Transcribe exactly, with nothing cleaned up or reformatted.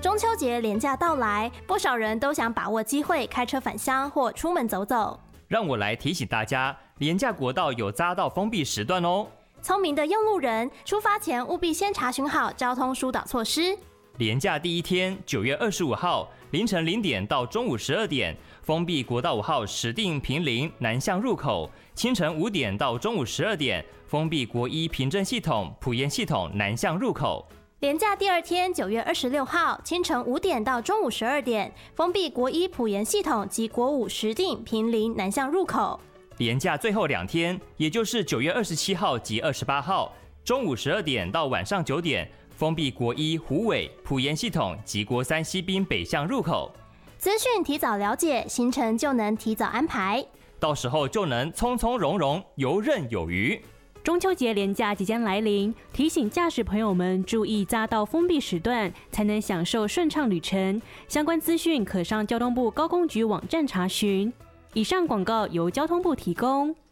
中秋节连假到来，不少人都想把握机会开车返乡或出门走走。 让我来提醒大家，连假国道有匝道封闭时段哦。 聪明的用路人，出发前务必先查询好交通疏导措施。 连假第一天，九月二十五号凌晨零点到中午十二点，封闭国道五号石碇平林南向入口；清晨五点到中午十二点，封闭国一平镇系统埔盐系统南向入口。 连假第二天，九月二十六号清晨五点到中午十二点，封闭国一埔盐系统及国五石碇平林南向入口。 连假最后两天，也就是九月二十七号及二十八号，中午十二点到晚上九点，封闭国一虎尾埔盐系统及国三西滨北向入口。 资讯提早了解，行程就能提早安排， 到时候就能从从容容，游刃有余。 中秋节连假即将来临，提醒驾驶朋友们注意匝道封闭时段，才能享受顺畅旅程。相关资讯可上交通部高工局网站查询。以上广告由交通部提供。